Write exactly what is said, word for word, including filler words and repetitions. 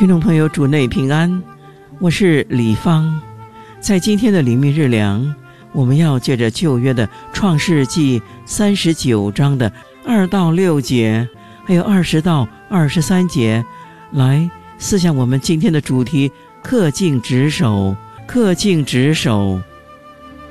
听众朋友，主内平安，我是李芳。在今天的灵命日粮，我们要借着旧约的创世纪三十九章的二到六节，还有二十到二十三节，来思想我们今天的主题：恪尽职守。恪尽职守，